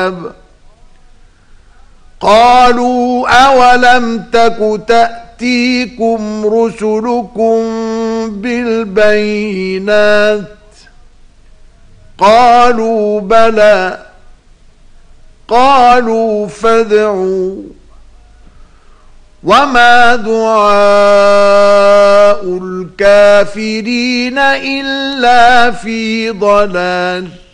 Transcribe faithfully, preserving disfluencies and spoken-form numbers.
الكتاب قالوا أولم تك تأتيكم رسلكم بالبينات قالوا بلى قالوا فادعوا وما دعاء الكافرين إلا في ضلال.